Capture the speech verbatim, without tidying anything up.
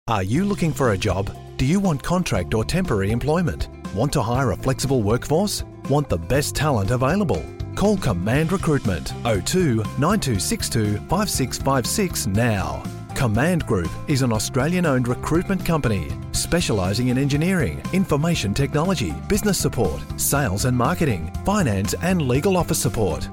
Are you looking for a job? Do you want contract or temporary employment? Want to hire a flexible workforce? Want the best talent available? Call Command Recruitment oh two nine two six two five six five six now. Command Group is an Australian-owned recruitment company specialising in engineering, information technology, business support, sales and marketing, finance and legal office support.